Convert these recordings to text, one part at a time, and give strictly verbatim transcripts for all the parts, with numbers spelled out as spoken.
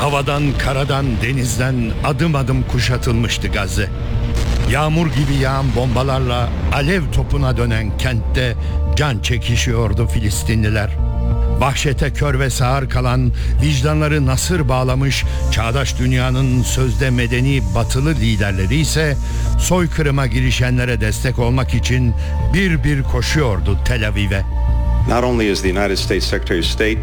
Havadan, karadan, denizden adım adım kuşatılmıştı Gazze. Yağmur gibi yağan bombalarla alev topuna dönen kentte can çekişiyordu Filistinliler. Vahşete kör ve sağır kalan, vicdanları nasır bağlamış çağdaş dünyanın sözde medeni batılı liderleri ise soykırıma girişenlere destek olmak için bir bir koşuyordu Tel Aviv'e. Not only as the United States Secretary of State,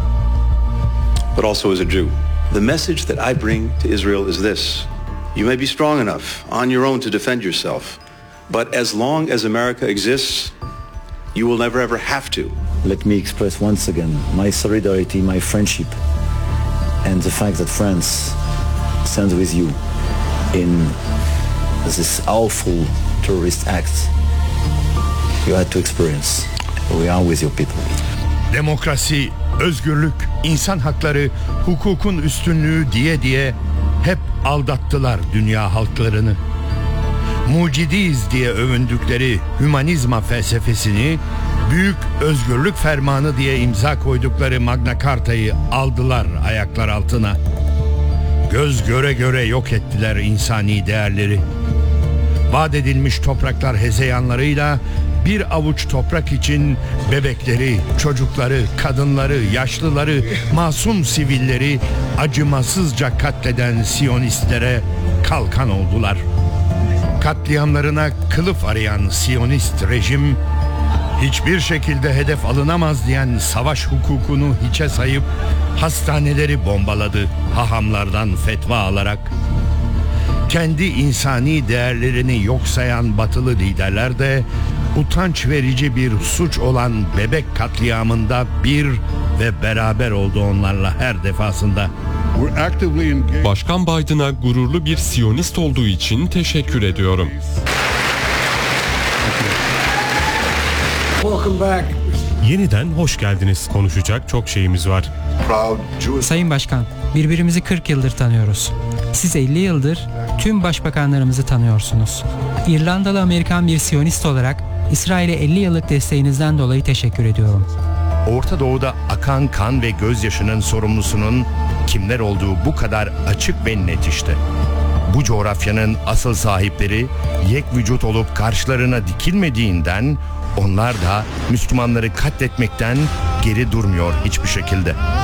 but also as a Jew. The message that I bring to Israel is this: you may be strong enough on your own to defend yourself, but as long as America exists, you will never ever have to. Let me express once again my solidarity, my friendship, and the fact that France stands with you in this awful terrorist act you had to experience. We are with your people. Demokrasi, özgürlük, insan hakları, hukukun üstünlüğü diye diye hep aldattılar dünya halklarını. Mucidiyiz diye övündükleri hümanizma felsefesini, büyük özgürlük fermanı diye imza koydukları Magna Carta'yı aldılar ayaklar altına. Göz göre göre yok ettiler insani değerleri. Vaat edilmiş topraklar hezeyanlarıyla bir avuç toprak için bebekleri, çocukları, kadınları, yaşlıları, masum sivilleri acımasızca katleden Siyonistlere kalkan oldular. Katliamlarına kılıf arayan Siyonist rejim, hiçbir şekilde hedef alınamaz diyen savaş hukukunu hiçe sayıp hastaneleri bombaladı hahamlardan fetva alarak. Kendi insani değerlerini yok sayan batılı liderler de utanç verici bir suç olan bebek katliamında bir ve beraber oldu onlarla her defasında. Başkan Biden'a gururlu bir Siyonist olduğu için teşekkür ediyorum. Yeniden hoş geldiniz. Konuşacak çok şeyimiz var. Sayın Başkan, birbirimizi kırk yıldır tanıyoruz. Siz elli yıldır tüm başbakanlarımızı tanıyorsunuz. İrlandalı Amerikan bir Siyonist olarak İsrail'e elli yıllık desteğinizden dolayı teşekkür ediyorum. Orta Doğu'da akan kan ve gözyaşının sorumlusunun kimler olduğu bu kadar açık ve net işte. Bu coğrafyanın asıl sahipleri yek vücut olup karşılarına dikilmediğinden onlar da Müslümanları katletmekten geri durmuyor hiçbir şekilde.